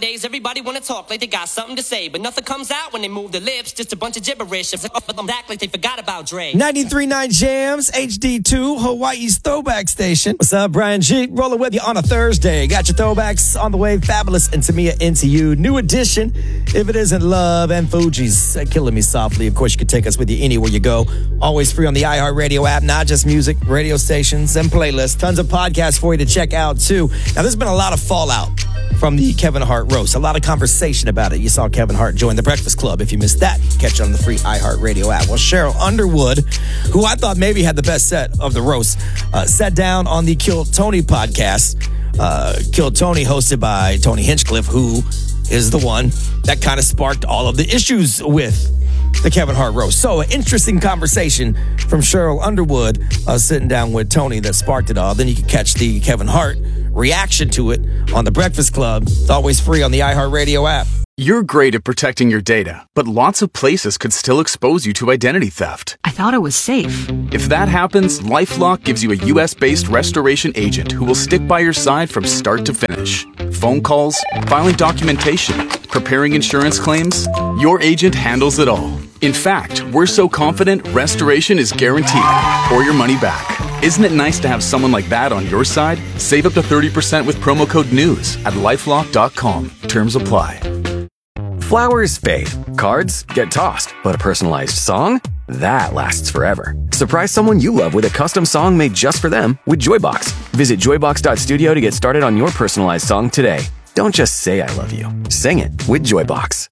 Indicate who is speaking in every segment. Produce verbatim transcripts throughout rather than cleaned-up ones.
Speaker 1: Nowadays, everybody wanna talk like they got something to say, but nothing comes out when they move their lips. Just a bunch of gibberish. Act like they forgot about Dre.
Speaker 2: ninety-three point nine Jams, H D two, Hawaii's throwback station. What's up, Brian G? Rolling with you on a Thursday. Got your throwbacks on the way. Fabulous and Tamia Into You. New edition, If It Isn't Love, and Fuji's uh, Killing Me Softly. Of course, you can take us with you anywhere you go. Always free on the iHeartRadio app. Not just music, radio stations, and playlists. Tons of podcasts for you to check out, too. Now, there's been a lot of fallout from the Kevin Hart roast. A lot of conversation about it. You saw Kevin Hart join the Breakfast Club. If you missed that, catch it on the free iHeartRadio app. Well, Cheryl Underwood, who I thought maybe had the best set of the roast, uh, sat down on the Kill Tony podcast. Uh, Kill Tony, hosted by Tony Hinchcliffe, who is the one that kind of sparked all of the issues with the Kevin Hart roast. So, an interesting conversation from Cheryl Underwood uh, sitting down with Tony that sparked it all. Then you can catch the Kevin Hart reaction to it on The Breakfast Club. It's always free on the iHeartRadio app.
Speaker 3: You're great at protecting your data, but lots of places could still expose you to identity theft.
Speaker 4: I thought it was safe.
Speaker 3: If that happens, LifeLock gives you a U S-based restoration agent who will stick by your side from start to finish. Phone calls, filing documentation, preparing insurance claims, your agent handles it all. In fact, we're so confident restoration is guaranteed or your money back. Isn't it nice to have someone like that on your side? Save up to thirty percent with promo code NEWS at lifelock dot com. Terms apply.
Speaker 5: Flowers fade, cards get tossed, but a personalized song? That lasts forever. Surprise someone you love with a custom song made just for them with Joybox. Visit joybox dot studio to get started on your personalized song today. Don't just say I love you. Sing it with Joybox.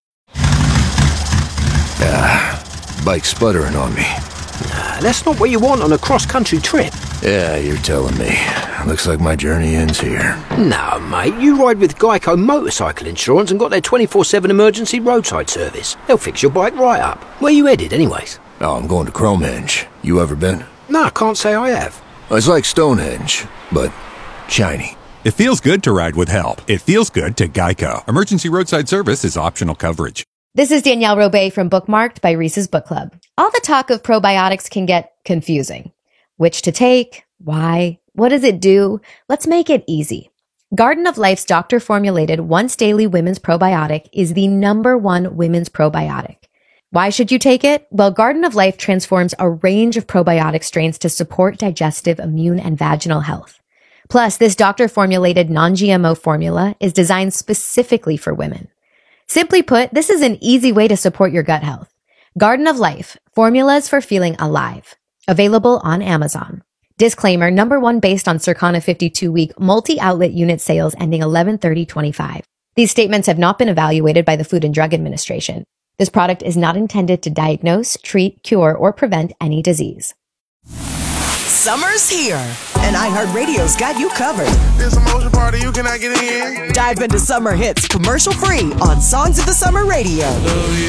Speaker 6: Ah, bike sputtering on me.
Speaker 7: Nah, that's not what you want on a cross-country trip.
Speaker 6: Yeah, you're telling me. Looks like my journey ends here.
Speaker 7: No, mate, you ride with Geico Motorcycle Insurance and got their twenty-four seven emergency roadside service. They'll fix your bike right up. Where you headed, anyways?
Speaker 6: Oh, I'm going to Cromehenge. You ever been?
Speaker 7: No, I can't say I have.
Speaker 6: It's like Stonehenge, but shiny.
Speaker 8: It feels good to ride with help. It feels good to Geico. Emergency roadside service is optional coverage.
Speaker 9: This is Danielle Robay from Bookmarked by Reese's Book Club. All the talk of probiotics can get confusing. Which to take? Why? What does it do? Let's make it easy. Garden of Life's doctor-formulated once daily women's probiotic is the number one women's probiotic. Why should you take it? Well, Garden of Life transforms a range of probiotic strains to support digestive, immune, and vaginal health. Plus, this doctor-formulated non-G M O formula is designed specifically for women. Simply put, this is an easy way to support your gut health. Garden of Life, formulas for feeling alive. Available on Amazon. Disclaimer, number one based on Circana fifty-two week multi-outlet unit sales ending eleven thirty twenty-five. These statements have not been evaluated by the Food and Drug Administration. This product is not intended to diagnose, treat, cure, or prevent any disease.
Speaker 10: Summer's here, and iHeartRadio's got you covered.
Speaker 11: There's a motion party you cannot get in.
Speaker 10: Dive into summer hits commercial-free on Songs of the Summer Radio.
Speaker 11: Oh,